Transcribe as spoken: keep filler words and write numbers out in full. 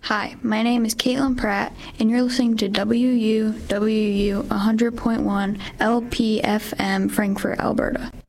Hi, my name is Caitlin Pratt, and you're listening to W U W U one hundred point one L P F M, Frankfort, Alberta.